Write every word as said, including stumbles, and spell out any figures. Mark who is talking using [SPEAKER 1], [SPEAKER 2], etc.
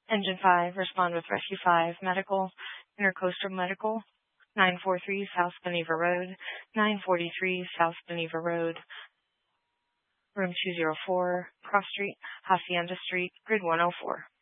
[SPEAKER 1] Engine five, respond with Rescue five, Medical, Intercoastal Medical, nine forty-three South Beneva Road, nine forty-three South Beneva Road, room two oh four, Cross Street, Hacienda Street, grid one oh four.